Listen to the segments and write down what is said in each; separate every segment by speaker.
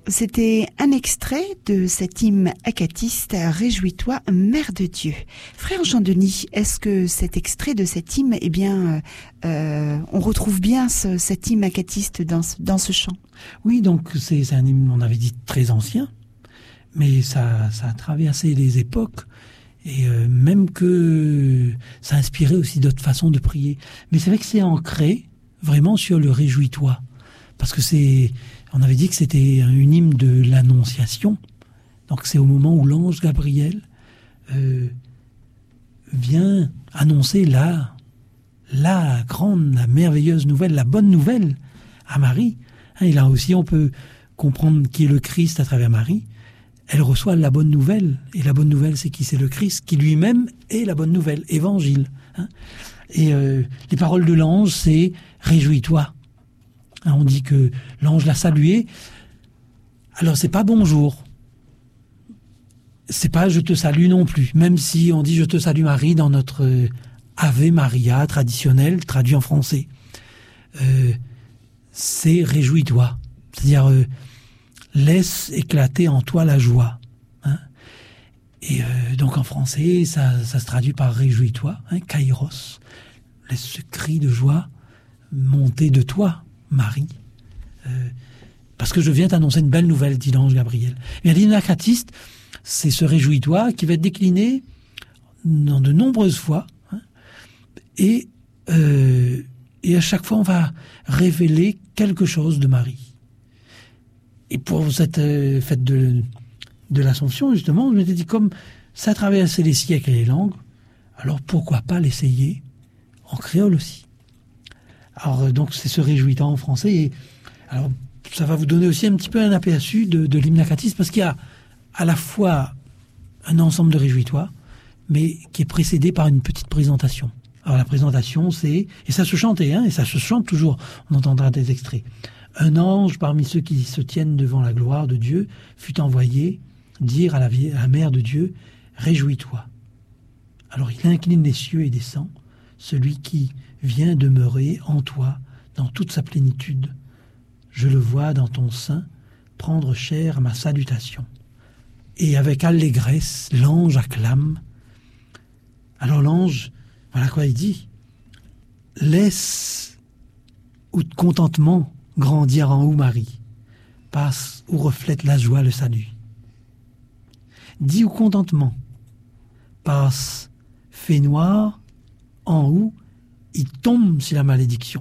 Speaker 1: C'était un extrait de cet hymne acatiste « Réjouis-toi, Mère de Dieu ». Frère Jean-Denis, est-ce que cet extrait de cet hymne, on retrouve bien cet hymne acatiste dans ce chant?
Speaker 2: Oui, donc c'est un hymne, on avait dit, très ancien, mais ça a traversé les époques, et même que ça a inspiré aussi d'autres façons de prier. Mais c'est vrai que c'est ancré vraiment sur le « Réjouis-toi », parce que on avait dit que c'était une hymne de l'Annonciation. Donc c'est au moment où l'ange Gabriel vient annoncer la grande, la merveilleuse nouvelle, la bonne nouvelle à Marie. Et là aussi, on peut comprendre qui est le Christ à travers Marie. Elle reçoit la bonne nouvelle. Et la bonne nouvelle, c'est qui? C'est le Christ, qui lui-même est la bonne nouvelle, évangile. Et les paroles de l'ange, c'est « Réjouis-toi ». On dit que l'ange l'a salué. Alors, c'est pas bonjour. C'est pas je te salue non plus. Même si on dit je te salue Marie dans notre Ave Maria traditionnel, traduit en français. C'est réjouis-toi. C'est-à-dire, laisse éclater en toi la joie. Et donc en français, ça se traduit par réjouis-toi, kairos. Laisse ce cri de joie monter de toi, Marie, parce que je viens t'annoncer une belle nouvelle, dit l'ange Gabriel. Et l'hymne acatiste, c'est ce réjouis-toi qui va être décliné dans de nombreuses fois, et à chaque fois on va révéler quelque chose de Marie. Et pour cette fête de l'Assomption, justement, je m'étais dit, comme ça traverse les siècles et les langues, alors pourquoi pas l'essayer en créole aussi? Alors, donc, c'est ce réjouis-toi en français. Et alors, ça va vous donner aussi un petit peu un aperçu de l'hymne acatiste, parce qu'il y a à la fois un ensemble de réjouis-toi, mais qui est précédé par une petite présentation. Alors, la présentation, c'est... Et ça se chantait, et ça se chante toujours. On entendra des extraits. Un ange, parmi ceux qui se tiennent devant la gloire de Dieu, fut envoyé dire à la mère de Dieu, « Réjouis-toi ». Alors, il incline les cieux et descend, celui qui vient demeurer en toi dans toute sa plénitude. Je le vois dans ton sein prendre chair à ma salutation. Et avec allégresse, l'ange acclame. Alors l'ange, voilà quoi il dit. Laisse ou de contentement grandir en haut Marie, passe où reflète la joie le salut. Dis où contentement, passe fait noir en haut, il tombe sur la malédiction.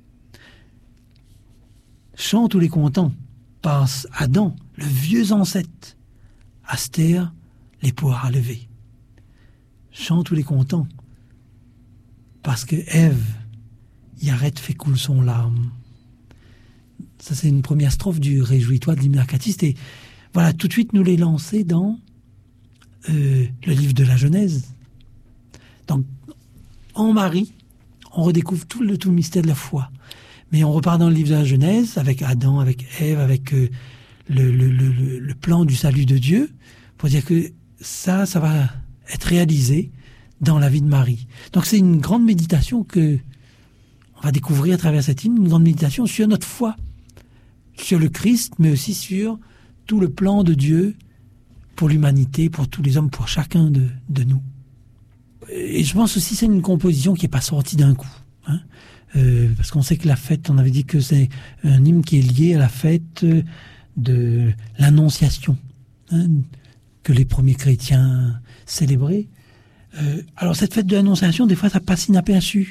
Speaker 2: Chante tous les contents, passe Adam, le vieux ancêtre, Astère, les poires à lever. Chante tous les contents, parce que Ève, y arrête fait couler son larme. Ça, c'est une première strophe du Réjouis-toi de l'hymne acatiste. Et voilà, tout de suite, nous les lancer dans le livre de la Genèse. Donc, en Marie, on redécouvre tout le mystère de la foi. Mais on repart dans le livre de la Genèse, avec Adam, avec Ève, avec le plan du salut de Dieu, pour dire que ça va être réalisé dans la vie de Marie. Donc c'est une grande méditation que on va découvrir à travers cette hymne, une grande méditation sur notre foi, sur le Christ, mais aussi sur tout le plan de Dieu pour l'humanité, pour tous les hommes, pour chacun de nous. Et je pense aussi que c'est une composition qui n'est pas sortie d'un coup. Parce qu'on sait que la fête, on avait dit que c'est un hymne qui est lié à la fête de l'Annonciation, que les premiers chrétiens célébraient. Alors cette fête de l'Annonciation, des fois, ça passe inaperçu.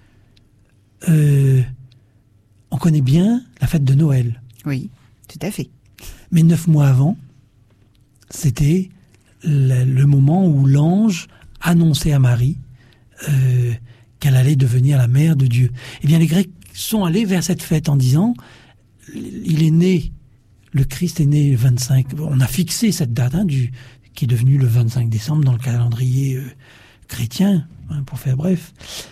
Speaker 2: On connaît bien la fête de Noël.
Speaker 1: Oui, tout à fait.
Speaker 2: Mais 9 mois avant, c'était le moment où l'ange annonçait à Marie qu'elle allait devenir la mère de Dieu. Eh bien, les Grecs sont allés vers cette fête en disant, le Christ est né le 25, on a fixé cette date qui est devenue le 25 décembre dans le calendrier chrétien, pour faire bref.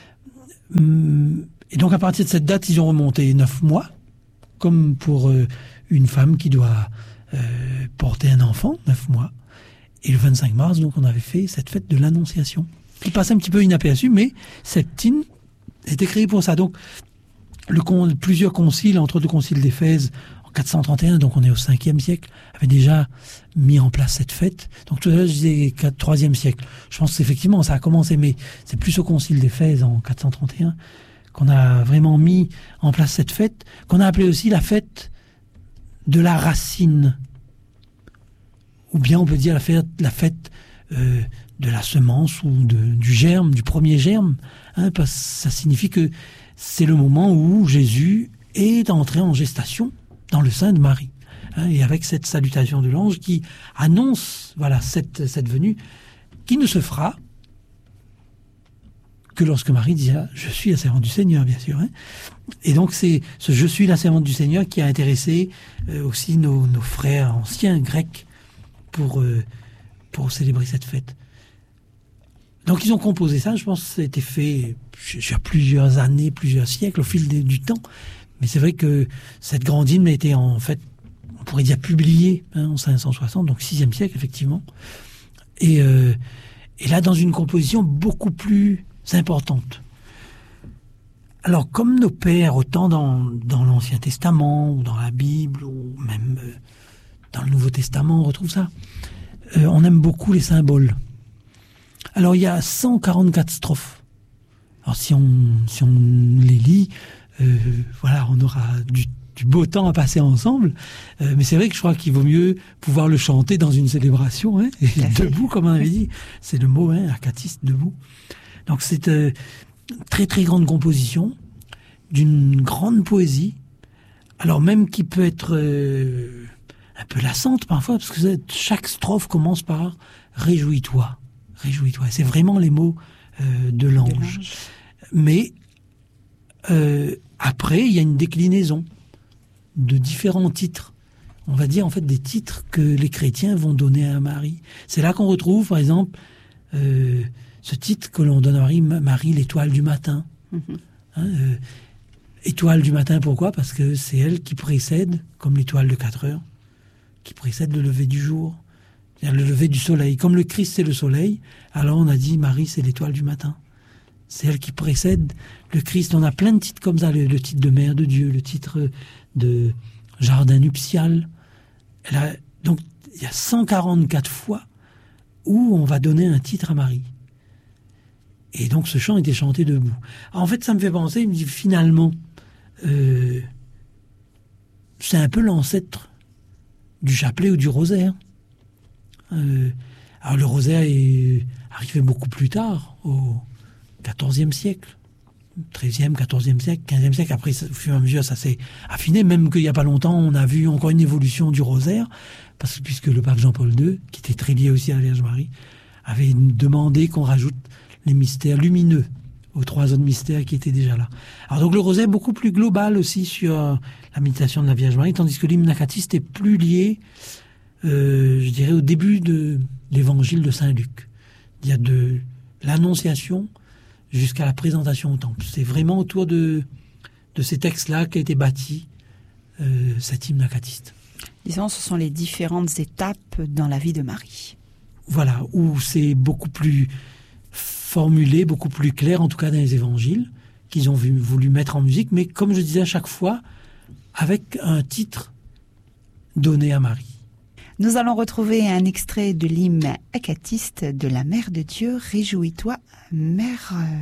Speaker 2: Et donc, à partir de cette date, ils ont remonté 9 mois, comme pour une femme qui doit porter un enfant, 9 mois. Et le 25 mars, donc, on avait fait cette fête de l'Annonciation, qui passe un petit peu inaperçue, mais cette hymne était créée pour ça. Donc, plusieurs conciles, entre autres le concile d'Éphèse, en 431, donc on est au 5e siècle, avait déjà mis en place cette fête. Donc tout à l'heure, je disais 3e siècle. Je pense qu'effectivement, ça a commencé, mais c'est plus au Concile d'Éphèse en 431 qu'on a vraiment mis en place cette fête, qu'on a appelée aussi la fête de la racine. Ou bien on peut dire la fête de la semence ou du germe, du premier germe, hein, parce que ça signifie que c'est le moment où Jésus est entré en gestation dans le sein de Marie. Hein, et avec cette salutation de l'ange qui annonce cette venue, qui ne se fera que lorsque Marie dit « Je suis la servante du Seigneur », bien sûr. Hein. Et donc c'est ce « Je suis la servante du Seigneur » qui a intéressé aussi nos frères anciens grecs pour célébrer cette fête. Donc ils ont composé ça, je pense que ça a été fait sur plusieurs années, plusieurs siècles, au fil du temps. Mais c'est vrai que cette grande hymne a été en fait, on pourrait dire publiée en 560, donc 6e siècle effectivement. Et là, dans une composition beaucoup plus importante. Alors, comme nos pères, autant dans l'Ancien Testament, ou dans la Bible, ou même dans le Nouveau Testament, on retrouve ça. On aime beaucoup les symboles. Alors, il y a 144 strophes. Alors, si on les lit, on aura du beau temps à passer ensemble. Mais c'est vrai que je crois qu'il vaut mieux pouvoir le chanter dans une célébration, hein, et debout, comme on avait dit. C'est le mot, hein, akatiste, debout. Donc, c'est très, très grande composition, d'une grande poésie. Alors, même qui peut être un peu lassante parfois, parce que chaque strophe commence par « Réjouis-toi ». Réjouis-toi. C'est vraiment les mots de l'ange. Mais après, il y a une déclinaison de différents titres. On va dire en fait des titres que les chrétiens vont donner à Marie. C'est là qu'on retrouve, par exemple, ce titre que l'on donne à Marie, Marie, l'étoile du matin. Étoile du matin, pourquoi ? Parce que c'est elle qui précède, comme l'étoile de 4 heures, qui précède le lever du jour. C'est-à-dire le lever du soleil. Comme le Christ, c'est le soleil, alors on a dit Marie, c'est l'étoile du matin. C'est elle qui précède le Christ. On a plein de titres comme ça, le titre de Mère de Dieu, le titre de jardin nuptial. Donc, il y a 144 fois où on va donner un titre à Marie. Et donc, ce chant était chanté debout. Alors, en fait, ça me fait penser, il me dit, finalement, c'est un peu l'ancêtre du chapelet ou du rosaire. Alors, le rosaire est arrivé beaucoup plus tard, au XIVe siècle. 13e, 14e siècle, 15e siècle. Après, au fur et à mesure, ça s'est affiné. Même qu'il n'y a pas longtemps, on a vu encore une évolution du rosaire, puisque le pape Jean-Paul II, qui était très lié aussi à la Vierge Marie, avait demandé qu'on rajoute les mystères lumineux aux 3 autres mystères qui étaient déjà là. Alors donc le rosaire est beaucoup plus global aussi sur la méditation de la Vierge Marie, tandis que l'hymne akatiste est plus lié, je dirais, au début de l'évangile de Saint Luc. Il y a de l'annonciation jusqu'à la présentation au temple. C'est vraiment autour de ces textes-là qu'a été bâti cet hymne akatiste.
Speaker 1: Disons, ce sont les différentes étapes dans la vie de Marie.
Speaker 2: Voilà, où c'est beaucoup plus formulé, beaucoup plus clair, en tout cas dans les évangiles, qu'ils ont voulu mettre en musique, mais comme je disais à chaque fois, avec un titre donné à Marie.
Speaker 1: Nous allons retrouver un extrait de l'hymne akatiste de la Mère de Dieu, « Réjouis-toi, Mère